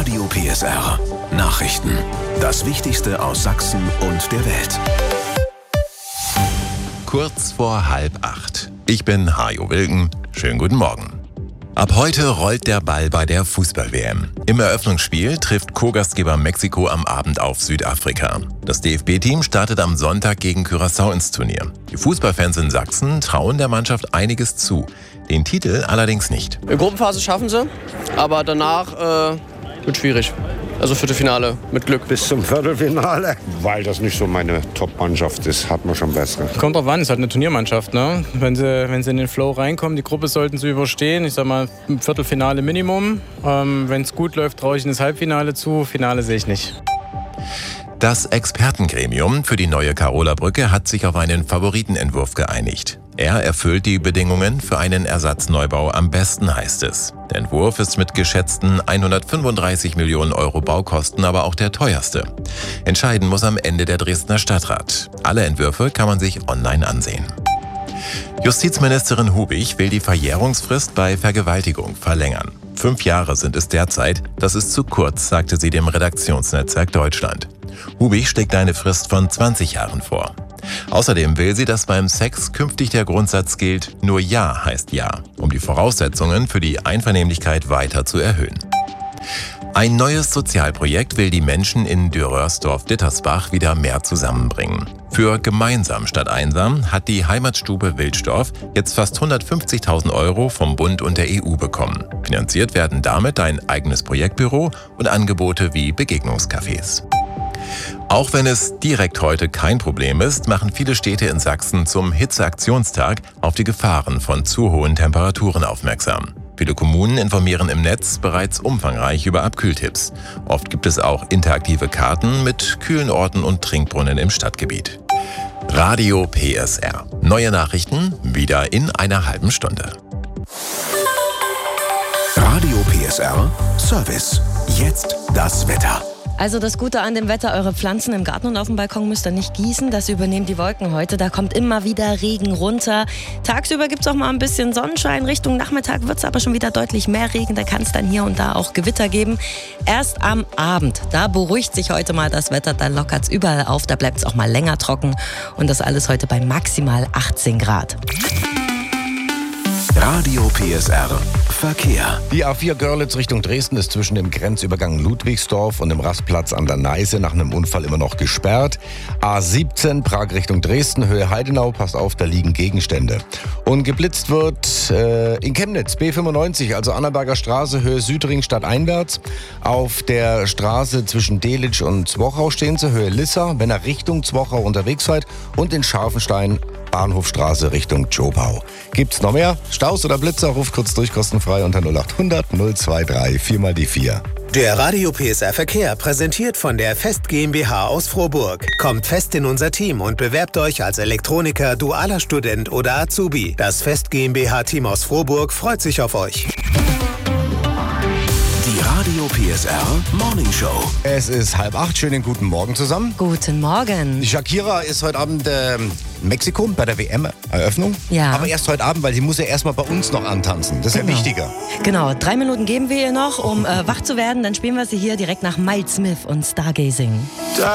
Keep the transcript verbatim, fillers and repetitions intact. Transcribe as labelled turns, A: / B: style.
A: Radio P S R. Nachrichten. Das Wichtigste aus Sachsen und der Welt.
B: Kurz vor halb acht. Ich bin Hajo Wilken. Schönen guten Morgen. Ab heute rollt der Ball bei der Fußball-W M. Im Eröffnungsspiel trifft Co-Gastgeber Mexiko am Abend auf Südafrika. Das D F B-Team startet am Sonntag gegen Curaçao ins Turnier. Die Fußballfans in Sachsen trauen der Mannschaft einiges zu. Den Titel allerdings nicht.
C: In der Gruppenphase schaffen sie, aber danach äh, wird schwierig. Also Viertelfinale mit Glück.
D: Bis zum Viertelfinale, weil das nicht so meine Top-Mannschaft ist, hat man schon bessere.
E: Kommt drauf an, ist halt eine Turniermannschaft, ne? Wenn sie, wenn sie in den Flow reinkommen, die Gruppe sollten sie überstehen. Ich sag mal, ein Viertelfinale Minimum. Ähm, wenn es gut läuft, traue ich ins Halbfinale zu. Finale sehe ich nicht.
B: Das Expertengremium für die neue Karoler Brücke hat sich auf einen Favoritenentwurf geeinigt. Er erfüllt die Bedingungen für einen Ersatzneubau am besten, heißt es. Der Entwurf ist mit geschätzten hundertfünfunddreißig Millionen Euro Baukosten aber auch der teuerste. Entscheiden muss am Ende der Dresdner Stadtrat. Alle Entwürfe kann man sich online ansehen. Justizministerin Hubig will die Verjährungsfrist bei Vergewaltigung verlängern. Fünf Jahre sind es derzeit. Das ist zu kurz, sagte sie dem Redaktionsnetzwerk Deutschland. Hubig schlägt eine Frist von zwanzig Jahren vor. Außerdem will sie, dass beim Sex künftig der Grundsatz gilt, nur Ja heißt Ja, um die Voraussetzungen für die Einvernehmlichkeit weiter zu erhöhen. Ein neues Sozialprojekt will die Menschen in Dürrörsdorf-Dittersbach wieder mehr zusammenbringen. Für Gemeinsam statt Einsam hat die Heimatstube Wilsdorf jetzt fast hundertfünfzigtausend Euro vom Bund und der E U bekommen. Finanziert werden damit ein eigenes Projektbüro und Angebote wie Begegnungscafés. Auch wenn es direkt heute kein Problem ist, machen viele Städte in Sachsen zum Hitzeaktionstag auf die Gefahren von zu hohen Temperaturen aufmerksam. Viele Kommunen informieren im Netz bereits umfangreich über Abkühltipps. Oft gibt es auch interaktive Karten mit kühlen Orten und Trinkbrunnen im Stadtgebiet. Radio P S R. Neue Nachrichten wieder in einer halben Stunde.
A: Radio P S R Service. Jetzt das Wetter.
F: Also das Gute an dem Wetter, eure Pflanzen im Garten und auf dem Balkon müsst ihr nicht gießen, das übernehmen die Wolken heute. Da kommt immer wieder Regen runter. Tagsüber gibt es auch mal ein bisschen Sonnenschein, Richtung Nachmittag wird es aber schon wieder deutlich mehr Regen. Da kann es dann hier und da auch Gewitter geben. Erst am Abend, da beruhigt sich heute mal das Wetter, da lockert es überall auf, da bleibt es auch mal länger trocken. Und das alles heute bei maximal achtzehn Grad.
A: Radio P S R Verkehr.
G: Die A vier Görlitz Richtung Dresden ist zwischen dem Grenzübergang Ludwigsdorf und dem Rastplatz an der Neiße nach einem Unfall immer noch gesperrt. A siebzehn Prag Richtung Dresden, Höhe Heidenau, passt auf, da liegen Gegenstände. Und geblitzt wird äh, in Chemnitz, B fünfundneunzig, also Annaberger Straße, Höhe Südring stadteinwärts. Auf der Straße zwischen Delitzsch und Zwochau stehen sie, Höhe Lissa, wenn ihr Richtung Zwochau unterwegs seid. Und in Scharfenstein, Bahnhofstraße Richtung Tschopau. Gibt's noch mehr? Staus oder Blitzer? Ruf kurz durch, kostenfrei unter null acht hundert null zwei drei vier mal die vier.
H: Der Radio P S R Verkehr präsentiert von der Fest GmbH aus Frohburg. Kommt fest in unser Team und bewerbt euch als Elektroniker, dualer Student oder Azubi. Das Fest GmbH-Team aus Frohburg freut sich auf euch.
A: Die Radio P S R Morning Show.
G: Es ist halb acht, schönen guten Morgen zusammen.
F: Guten Morgen.
G: Shakira ist heute Abend ähm, in Mexiko bei der W M-Eröffnung.
F: Ja.
G: Aber erst heute Abend, weil sie muss ja erstmal bei uns noch antanzen. Das ist
F: Genau.
G: ja wichtiger.
F: Genau, drei Minuten geben wir ihr noch, um äh, wach zu werden. Dann spielen wir sie hier direkt nach Miles Smith und Stargazing.